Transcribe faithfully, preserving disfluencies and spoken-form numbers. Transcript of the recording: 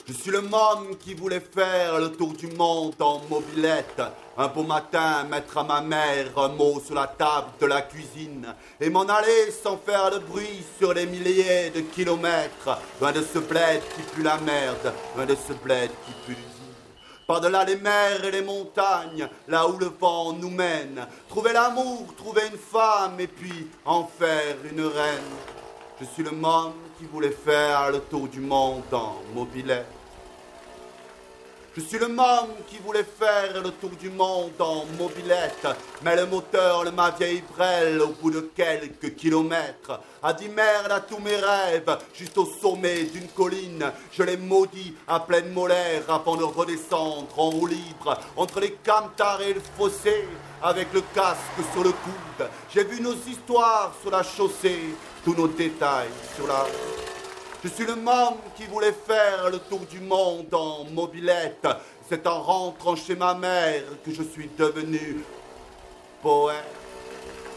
Je suis le môme qui voulait faire le tour du monde en mobilette. Un beau matin, mettre à ma mère un mot sur la table de la cuisine et m'en aller sans faire de bruit sur les milliers de kilomètres. Loin de ce bled qui pue la merde, loin de ce bled qui pue l'usine. Par-delà les mers et les montagnes, là où le vent nous mène. Trouver l'amour, trouver une femme et puis en faire une reine. Je suis le môme qui voulait faire le tour du monde en mobilette. Je suis le môme qui voulait faire le tour du monde en mobilette. Mais le moteur de ma vieille brêle, au bout de quelques kilomètres, a dit merde à tous mes rêves, juste au sommet d'une colline. Je l'ai maudit à pleine molaire avant de redescendre en roue libre, entre les camtars et le fossé, avec le casque sur le coude. J'ai vu nos histoires sur la chaussée, tous nos détails sur la route. Je suis le môme qui voulait faire le tour du monde en mobilette. C'est en rentrant chez ma mère que je suis devenu poète.